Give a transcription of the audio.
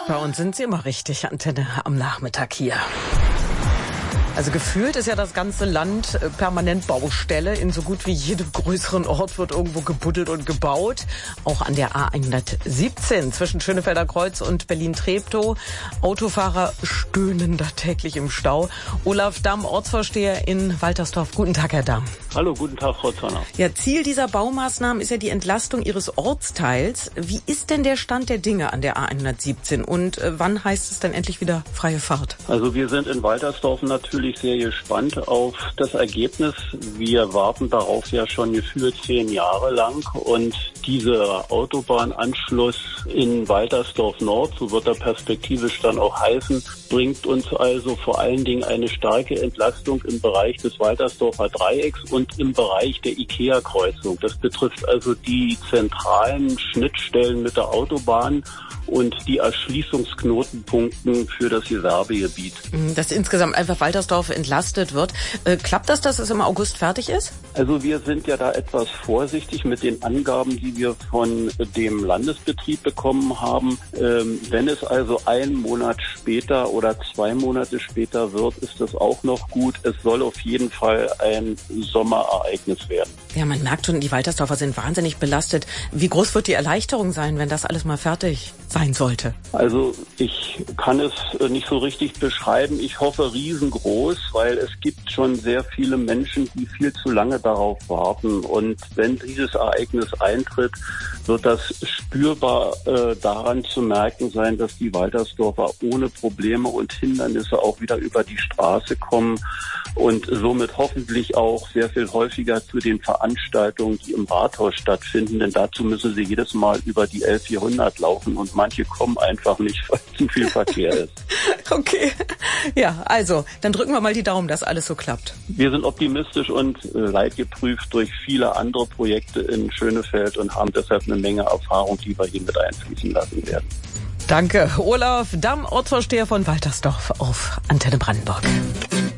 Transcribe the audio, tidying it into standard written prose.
Bei uns sind sie immer richtig, Antenne am Nachmittag hier. Also gefühlt ist ja das ganze Land permanent Baustelle. In so gut wie jedem größeren Ort wird irgendwo gebuddelt und gebaut. Auch an der A117 zwischen Schönefelder Kreuz und Berlin-Treptow. Autofahrer stöhnen da täglich im Stau. Olaf Damm, Ortsvorsteher in Waltersdorf. Guten Tag, Herr Damm. Hallo, guten Tag, Frau Zonner. Ja, Ziel dieser Baumaßnahmen ist ja die Entlastung Ihres Ortsteils. Wie ist denn der Stand der Dinge an der A117 und wann heißt es dann endlich wieder freie Fahrt? Also wir sind in Waltersdorf natürlich sehr gespannt auf das Ergebnis. Wir warten darauf ja schon gefühlt 10 Jahre lang und dieser Autobahnanschluss in Waltersdorf Nord, so wird er perspektivisch dann auch heißen, bringt uns also vor allen Dingen eine starke Entlastung im Bereich des Waltersdorfer Dreiecks und im Bereich der IKEA-Kreuzung. Das betrifft also die zentralen Schnittstellen mit der Autobahn und die Erschließungsknotenpunkten für das Gewerbegebiet. Dass insgesamt einfach Waltersdorf entlastet wird. Klappt das, dass es im August fertig ist? Also wir sind ja da etwas vorsichtig mit den Angaben, die wir von dem Landesbetrieb bekommen haben. Wenn es also 1 Monat später oder 2 Monate später wird, ist das auch noch gut. Es soll auf jeden Fall ein Sommerereignis werden. Ja, man merkt schon, die Waltersdorfer sind wahnsinnig belastet. Wie groß wird die Erleichterung sein, wenn das alles mal fertig sein sollte? Also ich kann es nicht so richtig beschreiben. Ich hoffe riesengroß, weil es gibt schon sehr viele Menschen, die viel zu lange darauf warten. Und wenn dieses Ereignis eintritt, wird das spürbar daran zu merken sein, dass die Waltersdorfer ohne Probleme und Hindernisse auch wieder über die Straße kommen und somit hoffentlich auch sehr viel häufiger zu den Veranstaltungen, die im Rathaus stattfinden. Denn dazu müssen sie jedes Mal über die 11400 laufen und manche kommen einfach nicht, weil zu viel Verkehr ist. Okay, ja, also dann drücken wir mal die Daumen, dass alles so klappt. Wir sind optimistisch und leidgeprüft durch viele andere Projekte in Schönefeld und haben deshalb eine Menge Erfahrung, die wir hier mit einfließen lassen werden. Danke, Olaf Damm, Ortsvorsteher von Waltersdorf auf Antenne Brandenburg.